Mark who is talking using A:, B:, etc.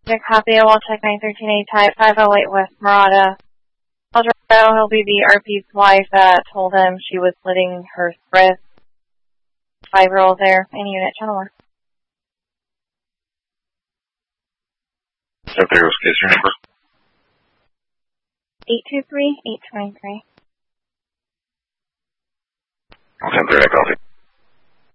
A: Get a copy. I'll check 913A type 508 West Murata. He'll be the RP's wife that told him she was slitting her wrist. 5-year-old there. Any unit, channel 1.
B: There goes case your number.
A: 823-823.
B: I'll send 3, I copy.